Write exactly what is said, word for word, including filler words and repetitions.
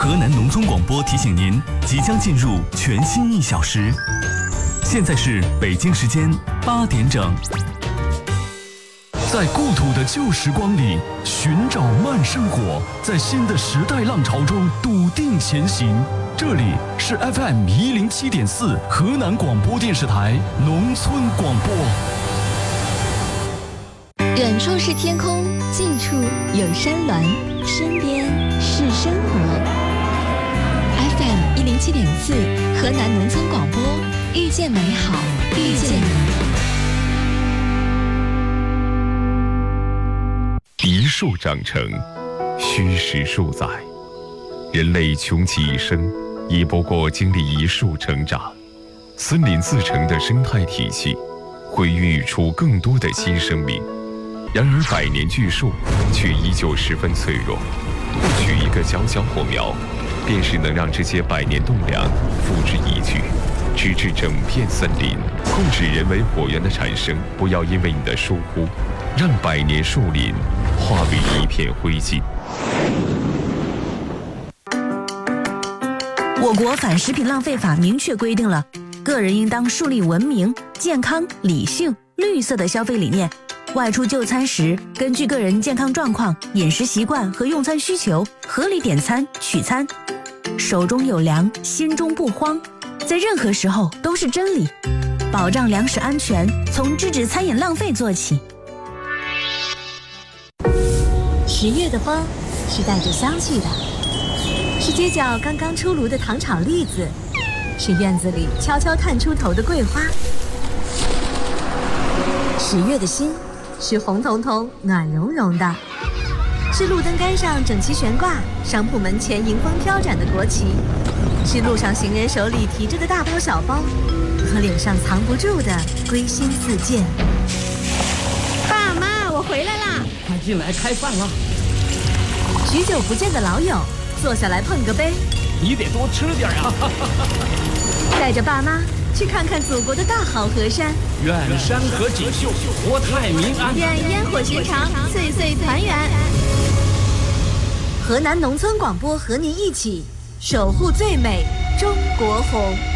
河南农村广播提醒您，即将进入全新一小时。现在是北京时间八点整。 在故土的旧时光里寻找慢生活，在新的时代浪潮中笃定前行。这里是 F M 一零七点四河南广播电视台农村广播。 远处是天空，近处有山峦，身边是生活。F M 一零七点四河南农村广播，遇见美好，遇见你。 一树长成，虚实数载。人类穷其一生，也不过经历一树成长。森林自成的生态体系，会孕育出更多的新生命。然而百年巨树却依旧十分脆弱，不取一个小小火苗，便是能让这些百年栋梁付之一炬，直至整片森林。控制人为火源的产生，不要因为你的疏忽，让百年树林化为一片灰烬。 我国反食品浪费法明确规定了，个人应当树立文明、健康、理性、绿色的消费理念。外出就餐时，根据个人健康状况、饮食习惯和用餐需求，合理点餐取餐。手中有粮，心中不慌，在任何时候都是真理。保障粮食安全，从制止餐饮浪费做起。 十月的风是带着香气的，是街角刚刚出炉的糖炒栗子，是院子里悄悄探出头的桂花。十月的心是红彤彤、暖融融的，是路灯杆上整齐悬挂、商铺门前迎风飘展的国旗，是路上行人手里提着的大包小包，和脸上藏不住的归心似箭。 爸妈，我回来啦！ 快进来开饭了。 许久不见的老友，坐下来碰个杯。 你得多吃点啊！ 带着爸妈去看看祖国的大好河山。 愿山河锦绣，国泰民安。 愿烟火寻常，岁岁团圆。 河南农村广播和您一起守护最美中国红。